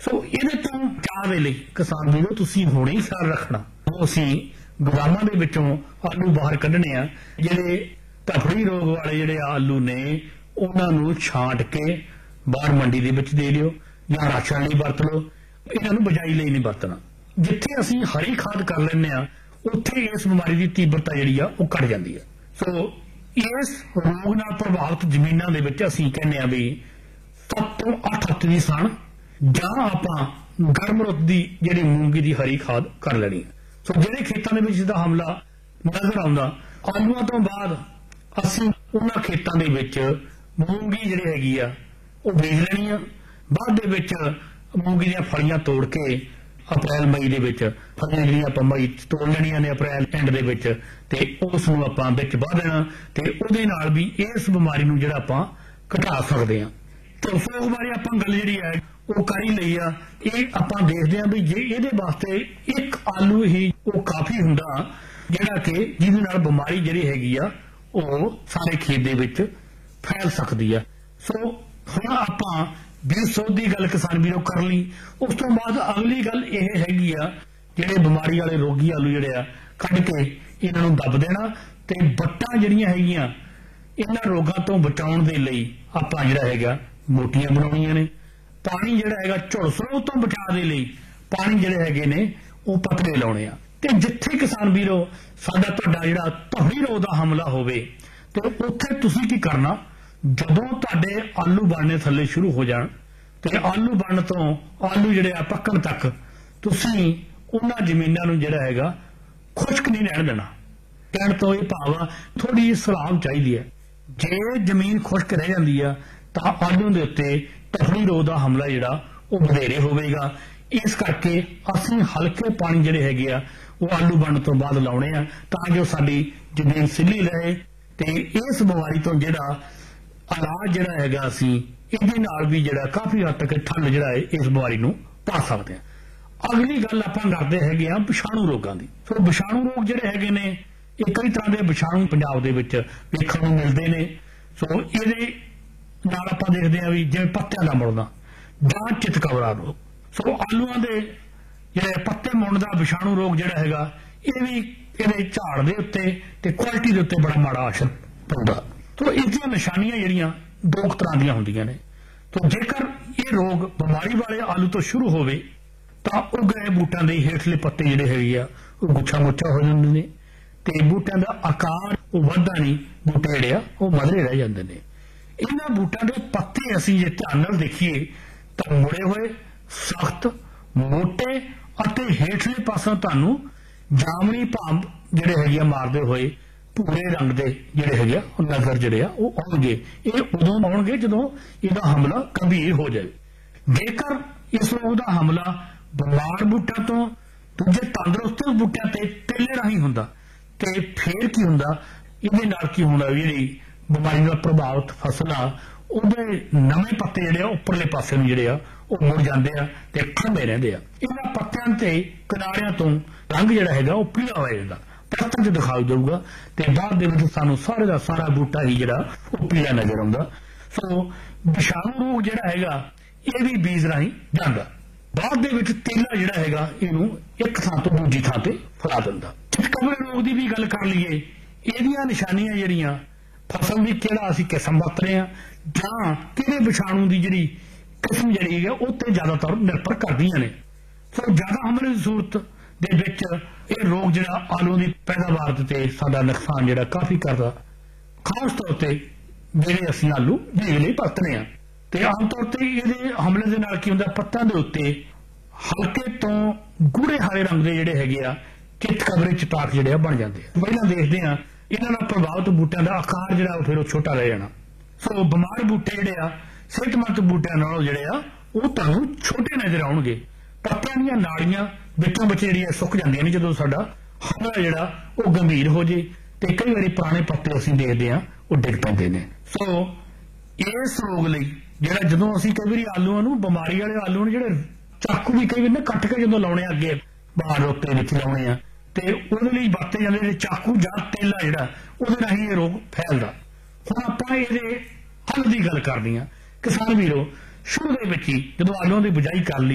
ਸੋ ਇਹਦੇ ਤੋਂ ਬਚਾਅ ਦੇ ਲਈ ਕਿਸਾਨ ਵੀਰੋ ਤੁਸੀਂ ਹੁਣੇ ਹੀ ਖਿਆਲ ਰੱਖਣਾ। ਅਸੀਂ ਗੋਦਾਮਾਂ ਦੇ ਵਿੱਚੋਂ ਆਲੂ ਬਾਹਰ ਕੱਢਣੇ ਆ, ਜਿਹੜੇ ਧਫੜੀ ਰੋਗ ਵਾਲੇ ਜਿਹੜੇ ਆਲੂ ਨੇ ਉਹਨਾਂ ਨੂੰ ਛਾਂਟ ਕੇ ਬਾਹਰ ਮੰਡੀ ਦੇ ਵਿੱਚ ਦੇ ਲਿਓ ਜਾਂ ਰਾਸ਼ਨ ਲਈ ਵਰਤ ਲਓ, ਇਹਨਾਂ ਨੂੰ ਬਜਾਈ ਲਈ ਨਹੀਂ ਵਰਤਣਾ। ਜਿੱਥੇ ਅਸੀਂ ਹਰੀ ਖਾਦ ਕਰ ਲੈਂਦੇ ਆ ਉੱਥੇ ਇਸ ਬਿਮਾਰੀ ਦੀ ਤੀਬਰਤਾ ਜਿਹੜੀ ਆ ਉਹ ਘਟ ਜਾਂਦੀ ਹੈ। ਸੋ ਇਸ ਰੋਗ ਨਾਲ ਪ੍ਰਭਾਵਿਤ ਜ਼ਮੀਨਾਂ ਦੇ ਵਿੱਚ ਅਸੀਂ ਕਹਿੰਦੇ ਆ ਵੀ 7 ਤੋਂ 8 ਹਫ਼ਤੇ ਦੀ ਸਣ ਜਾਂ ਆਪਾਂ ਗਰਮ ਰੁੱਤ ਦੀ ਜਿਹੜੀ ਮੂੰਗੀ ਦੀ ਹਰੀ ਖਾਦ ਕਰ ਲੈਣੀ ਹੈ। ਸੋ ਜਿਹੜੇ ਖੇਤਾਂ ਦੇ ਵਿੱਚ ਇਹਦਾ ਹਮਲਾ ਨਜ਼ਰ ਆਉਂਦਾ, ਆਲੂਆਂ ਤੋਂ ਬਾਅਦ ਅਸੀਂ ਉਹਨਾਂ ਖੇਤਾਂ ਦੇ ਵਿੱਚ ਮੂੰਗੀ ਜਿਹੜੀ ਹੈਗੀ ਆ ਉਹ ਬੀਜ ਲੈਣੀ ਆ। ਬਾਅਦ ਦੇ ਵਿੱਚ ਮੂੰਗੀ ਦੀਆਂ ਫਲੀਆਂ ਤੋੜ ਕੇ ਅਪ੍ਰੈਲ ਮਈ ਦੇ ਵਿੱਚ ਫਲੀਆਂ ਜਿਹੜੀਆਂ ਆਪਾਂ ਮਈ ਤੋੜ ਲੈਣੀਆਂ ਨੇ ਅਪ੍ਰੈਲ ਐਂਡ ਦੇ ਵਿੱਚ, ਤੇ ਉਸ ਨੂੰ ਆਪਾਂ ਵਿੱਚ ਵਾਹ ਦੇਣਾ ਤੇ ਉਹਦੇ ਨਾਲ ਵੀ ਇਸ ਬਿਮਾਰੀ ਨੂੰ ਜਿਹੜਾ ਆਪਾਂ ਘਟਾ ਸਕਦੇ ਹਾਂ। ਤੇ ਸੋ ਬਾਰੇ ਆਪਾਂ ਗੱਲ ਜਿਹੜੀ ਹੈ ਉਹ ਕਰ ਹੀ ਲਈ ਆ। ਇਹ ਆਪਾਂ ਦੇਖਦੇ ਹਾਂ ਵੀ ਜੇ ਇਹਦੇ ਵਾਸਤੇ ਇੱਕ ਆਲੂ ਹੀ ਉਹ ਕਾਫੀ ਹੁੰਦਾ ਜਿਹੜਾ ਕਿ ਜਿਹਦੇ ਨਾਲ ਬਿਮਾਰੀ ਜਿਹੜੀ ਹੈਗੀ ਆ ਉਹ ਸਾਰੇ ਖੇਤ ਦੇ ਵਿੱਚ ਫੈਲ ਸਕਦੀ ਆ। ਸੋ ਹੁਣ ਆਪਾਂ ਬੀਜ ਸੋਧ ਦੀ ਗੱਲ ਕਿਸਾਨ ਵੀਰੋ ਕਰ ਲਈ। ਉਸ ਤੋਂ ਬਾਅਦ ਅਗਲੀ ਗੱਲ ਇਹ ਹੈਗੀ ਆ ਜਿਹੜੇ ਬਿਮਾਰੀ ਵਾਲੇ ਰੋਗੀ ਆਲੂ ਜਿਹੜੇ ਆ ਕੱਢ ਕੇ ਇਹਨਾਂ ਨੂੰ ਦੱਬ ਦੇਣਾ ਤੇ ਵੱਟਾਂ ਜਿਹੜੀਆਂ ਹੈਗੀਆਂ ਇਹਨਾਂ ਰੋਗਾਂ ਤੋਂ ਬਚਾਉਣ ਦੇ ਲਈ ਆਪਾਂ ਜਿਹੜਾ ਹੈਗਾ ਮੋਟੀਆਂ ਬਣਾਉਣੀਆਂ ਨੇ। ਪਾਣੀ ਜਿਹੜਾ ਹੈਗਾ ਝੁਲਸਰੋਂ ਤੋਂ ਬਚਾਅ ਦੇ ਲਈ ਪਾਣੀ ਜਿਹੜੇ ਹੈਗੇ ਨੇ ਉਹ ਪਤਲੇ ਲਾਉਣੇ ਆ। ਤੇ ਜਿੱਥੇ ਕਿਸਾਨ ਵੀਰੋ ਸਾਡਾ ਤੁਹਾਡਾ ਜਿਹੜਾ ਧਫੜੀ ਰੋਗ ਦਾ ਹਮਲਾ ਹੋਵੇ ਤੇ ਉੱਥੇ ਤੁਸੀਂ ਕੀ ਕਰਨਾ, ਜਦੋਂ ਤੁਹਾਡੇ ਆਲੂ ਬਣਨੇ ਥੱਲੇ ਸ਼ੁਰੂ ਹੋ ਜਾਣ ਤੇ ਆਲੂ ਬਣਨ ਤੋਂ ਆਲੂ ਜਿਹੜੇ ਆ ਪੱਕਣ ਤੱਕ ਤੁਸੀਂ ਉਹਨਾਂ ਜ਼ਮੀਨਾਂ ਨੂੰ ਜਿਹੜਾ ਹੈਗਾ ਖੁਸ਼ਕ ਨਹੀਂ ਰਹਿਣ ਦੇਣਾ। ਕਹਿਣ ਤੋਂ ਇਹ ਭਾਵ ਆ ਥੋੜੀ ਸਲਾਮ ਚਾਹੀਦੀ ਹੈ। ਜੇ ਜ਼ਮੀਨ ਖੁਸ਼ਕ ਰਹਿ ਜਾਂਦੀ ਆ ਤਾਂ ਆਲੂ ਦੇ ਉੱਤੇ ਧਫੜੀ ਰੋਗ ਦਾ ਹਮਲਾ ਜਿਹੜਾ ਉਹ ਵਧੇਰੇ ਹੋਵੇਗਾ। ਇਸ ਕਰਕੇ ਅਸੀਂ ਹਲਕੇ ਪਾਣੀ ਜਿਹੜੇ ਹੈਗੇ ਆ ਉਹ ਆਲੂ ਬਣਨ ਤੋਂ ਬਾਅਦ ਲਾਉਣੇ ਆ ਤਾਂ ਜੋ ਸਾਡੀ ਜ਼ਮੀਨ ਸਿੱਲੀ ਰਹੇ ਤੇ ਇਸ ਬਿਮਾਰੀ ਤੋਂ ਜਿਹੜਾ ਇਲਾਜ ਜਿਹੜਾ ਹੈਗਾ ਅਸੀਂ ਇਹਦੇ ਨਾਲ ਵੀ ਜਿਹੜਾ ਕਾਫੀ ਹੱਦ ਤੱਕ ਠੱਲ ਜਿਹੜਾ ਹੈ ਇਸ ਬਿਮਾਰੀ ਨੂੰ ਪਾ ਸਕਦੇ ਹਾਂ। ਅਗਲੀ ਗੱਲ ਆਪਾਂ ਕਰਦੇ ਹੈਗੇ ਆ ਵਿਸ਼ਾਣੂ ਰੋਗਾਂ ਦੀ। ਸੋ ਵਿਸ਼ਾਣੂ ਰੋਗ ਜਿਹੜੇ ਹੈਗੇ ਨੇ ਇਹ ਕਈ ਤਰ੍ਹਾਂ ਦੇ ਵਿਸ਼ਾਣੂ ਪੰਜਾਬ ਦੇ ਵਿੱਚ ਵੇਖਣ ਨੂੰ ਮਿਲਦੇ ਨੇ। ਸੋ ਇਹਦੇ ਨਾਲ ਆਪਾਂ ਦੇਖਦੇ ਆ ਵੀ ਜਿਵੇਂ ਪੱਤਿਆਂ ਦਾ ਮੁੜਨਾ ਜਾਂ ਚਿਤਕਬਰਾ ਰੋਗ। ਸੋ ਆਲੂਆਂ ਦੇ ਜਿਹੜੇ ਪੱਤੇ ਮੁੜਨ ਦਾ ਵਿਸ਼ਾਣੂ ਰੋਗ ਜਿਹੜਾ ਹੈਗਾ ਇਹ ਵੀ ਇਹਦੇ ਝਾੜ ਦੇ ਉੱਤੇ ਤੇ ਕੁਆਲਿਟੀ ਦੇ ਉੱਤੇ ਬੜਾ ਮਾੜਾ ਅਸਰ ਪਾਉਂਦਾ। ਤੋ ਇਸ ਦੀਆਂ ਨਿਸ਼ਾਨੀਆਂ ਜਿਹੜੀਆਂ ਦੋ ਤਰ੍ਹਾਂ ਦੀਆਂ ਹੁੰਦੀਆਂ ਨੇ। ਤੋ ਜੇਕਰ ਇਹ ਰੋਗ ਬਿਮਾਰੀ ਵਾਲੇ ਆਲੂ ਤੋਂ ਸ਼ੁਰੂ ਹੋਵੇ ਤਾਂ ਉਹ ਗਏ ਬੂਟਾਂ ਦੇ ਹੇਠਲੇ ਪੱਤੇ ਜਿਹੜੇ ਹੈਗੇ ਆ ਉਹ ਗੁੱਛਾ ਮੁੱਛਾ ਹੋ ਜਾਂਦੇ ਨੇ ਤੇ ਬੂਟਿਆਂ ਦਾ ਆਕਾਰ ਉਹ ਵੱਧਦਾ ਨਹੀਂ, ਬੂਟੇ ਜਿਹੜੇ ਆ ਉਹ ਮਧਰੇ ਰਹਿ ਜਾਂਦੇ ਨੇ। ਇਹਨਾਂ ਬੂਟਾਂ ਦੇ ਪੱਤੇ ਅਸੀਂ ਜੇ ਧਿਆਨ ਨਾਲ ਦੇਖੀਏ ਤਾਂ ਮੁੜੇ ਹੋਏ, ਸਖਤ, ਮੋਟੇ ਅਤੇ ਹੇਠਲੇ ਪਾਸੋਂ ਤੁਹਾਨੂੰ ਜਾਮਣੀ ਭਾਂਬ ਜਿਹੜੇ ਹੈਗੇ ਆ ਮਾਰਦੇ ਹੋਏ ਭੂਰੇ ਰੰਗ ਦੇ ਜਿਹੜੇ ਹੈਗੇ ਆ ਉਹ ਨਜ਼ਰ ਜਿਹੜੇ ਆ ਉਹ ਆਉਣਗੇ। ਇਹ ਉਦੋਂ ਆਉਣਗੇ ਜਦੋਂ ਇਹਦਾ ਹਮਲਾ ਗੰਭੀਰ ਹੋ ਜਾਵੇ। ਜੇਕਰ ਇਸ ਰੋਗ ਦਾ ਹਮਲਾ ਬਿਮਾਰ ਬੂਟਿਆਂ ਤੋਂ ਦੂਜੇ ਤੰਦਰੁਸਤ ਬੂਟਿਆਂ ਤੇ ਤੇਲੇ ਰਾਹੀਂ ਹੁੰਦਾ ਤੇ ਫੇਰ ਕੀ ਹੁੰਦਾ, ਇਹਦੇ ਨਾਲ ਕੀ ਹੁੰਦਾ, ਜਿਹੜੀ ਬਿਮਾਰੀ ਨਾਲ ਪ੍ਰਭਾਵਿਤ ਫਸਲ ਆ ਉਹਦੇ ਨਵੇਂ ਪੱਤੇ ਜਿਹੜੇ ਆ ਉੱਪਰਲੇ ਪਾਸੇ ਨੂੰ ਜਿਹੜੇ ਆ ਉਹ ਮੁੜ ਜਾਂਦੇ ਆ ਤੇ ਖੰਭੇ ਰਹਿੰਦੇ ਆ। ਇਹਨਾਂ ਪੱਤਿਆਂ ਤੇ ਕਿਨਾਰਿਆਂ ਤੋਂ ਰੰਗ ਜਿਹੜਾ ਹੈਗਾ ਉਹ ਪੀਲਾ ਹੋ ਜਾਂਦਾ, ਪੱਤਾਂ 'ਚ ਦਿਖਾਈ ਦੇਊਗਾ ਤੇ ਬਾਅਦ ਦੇ ਵਿੱਚ ਸਾਨੂੰ ਸਾਰੇ ਦਾ ਸਾਰਾ ਬੂਟਾ ਹੀ ਜਿਹੜਾ ਉਹ ਪੀਲਾ ਨਜ਼ਰ ਆਉਂਦਾ। ਸੋ ਵਿਸ਼ਾਣੂ ਰੋਗ ਜਿਹੜਾ ਹੈਗਾ ਇਹ ਵੀ ਬੀਜ ਰਾਹੀਂ ਜਾਂਦਾ। ਬਾਅਦ ਦੇ ਵਿੱਚ ਤੇਲਾ ਜਿਹੜਾ ਹੈਗਾ ਇਹਨੂੰ ਇੱਕ ਥਾਂ ਤੋਂ ਦੂਜੀ ਥਾਂ ਤੇ ਫੈਲਾ ਦਿੰਦਾ। ਚਿਤਕਬਰੇ ਰੋਗ ਦੀ ਵੀ ਗੱਲ ਕਰ ਲਈਏ, ਇਹਦੀਆਂ ਨਿਸ਼ਾਨੀਆਂ ਜਿਹੜੀਆਂ ਫਸਲ ਦੀ ਕਿਹੜਾ ਅਸੀਂ ਕਿਸਮ ਵਰਤ ਰਹੇ ਹਾਂ ਜਾਂ ਕਿਹੜੇ ਵਿਸ਼ਾਣੂ ਦੀ ਜਿਹੜੀ ਕਿਸਮ ਜਿਹੜੀ ਹੈ ਉਹ ਤੇ ਜ਼ਿਆਦਾਤਰ ਨਿਰਭਰ ਕਰਦੀਆਂ ਨੇ। ਸੋ ਜ਼ਿਆਦਾ ਹਮਲੇ ਦੀ ਸੂਰਤ ਦੇ ਵਿੱਚ ਇਹ ਰੋਗ ਜਿਹੜਾ ਆਲੂ ਦੀ ਪੈਦਾਵਾਰ ਤੇ ਸਾਡਾ ਨੁਕਸਾਨ ਜਿਹੜਾ ਕਾਫੀ ਕਰਦਾ। ਖਾਸ ਤੌਰ ਤੇ ਜਿਹੜੇ ਅਸੀਂ ਆਲੂ ਬੀਜ ਲਈ ਵਰਤਨੇ ਆ ਤੇ ਆਮ ਤੌਰ ਤੇ ਇਹਦੇ ਹਮਲੇ ਦੇ ਨਾਲ ਕੀ ਹੁੰਦਾ, ਪੱਤਾਂ ਦੇ ਉੱਤੇ ਹਲਕੇ ਤੋਂ ਗੂੜੇ ਹਰੇ ਰੰਗ ਦੇ ਜਿਹੜੇ ਹੈਗੇ ਆ ਚਿਤਕਬਰੇ ਚਟਾਕ ਜਿਹੜੇ ਆ ਬਣ ਜਾਂਦੇ ਆ। ਪਹਿਲਾਂ ਦੇਖਦੇ ਆ ਇਹਨਾਂ ਨਾਲ ਪ੍ਰਭਾਵਿਤ ਬੂਟਿਆਂ ਦਾ ਆਕਾਰ ਜਿਹੜਾ ਉਹ ਫਿਰ ਉਹ ਛੋਟਾ ਰਹਿ ਜਾਣਾ। ਸੋ ਬਿਮਾਰ ਬੂਟੇ ਜਿਹੜੇ ਆ ਸਿਹਤਮੰਦ ਬੂਟਿਆਂ ਨਾਲੋਂ ਜਿਹੜੇ ਆ ਉਹ ਤੁਹਾਨੂੰ ਛੋਟੇ ਨਜ਼ਰ ਆਉਣਗੇ। ਪੱਤਿਆਂ ਦੀਆਂ ਨਾੜੀਆਂ ਵਿੱਚੋਂ ਵਿੱਚ ਜਿਹੜੀਆਂ ਸੁੱਕ ਜਾਂਦੀਆਂ ਨੇ ਜਦੋਂ ਸਾਡਾ ਹਮਲਾ ਜਿਹੜਾ ਉਹ ਗੰਭੀਰ ਹੋ ਜੇ ਤੇ ਕਈ ਵਾਰੀ ਪੁਰਾਣੇ ਪੱਤੇ ਅਸੀਂ ਦੇਖਦੇ ਆ ਉਹ ਡਿੱਗ ਪੈਂਦੇ ਨੇ। ਸੋ ਇਸ ਰੋਗ ਲਈ ਜਿਹੜਾ ਜਦੋਂ ਅਸੀਂ ਕਈ ਵਾਰੀ ਆਲੂਆਂ ਨੂੰ ਬਿਮਾਰੀ ਵਾਲੇ ਆਲੂ ਨੂੰ ਜਿਹੜੇ ਚਾਕੂ ਵੀ ਕਈ ਵਾਰੀ ਨਾ ਕੱਟ ਕੇ ਜਦੋਂ ਲਾਉਣੇ ਅੱਗੇ ਬਾਹਰ ਰੋਤੇ ਵਿੱਚ ਲਾਉਣੇ ਆ ਤੇ ਉਹਦੇ ਲਈ ਵਰਤੇ ਜਾਂਦੇ ਜਿਹੜੇ ਚਾਕੂ ਜਾਂ ਤੇਲਾ ਜਿਹੜਾ ਉਹਦੇ ਰਾਹੀਂ ਇਹ ਰੋਗ ਫੈਲਦਾ। ਹੁਣ ਆਪਾਂ ਇਹਦੇ ਹੱਲ ਦੀ ਗੱਲ ਕਰਦੇ ਹਾਂ। ਕਿਸਾਨ ਵੀਰੋ ਸ਼ੁਰੂ ਦੇ ਵਿੱਚ ਹੀ ਜਦੋਂ ਆਲੂਆਂ ਦੀ ਬਿਜਾਈ ਕਰ ਲਈ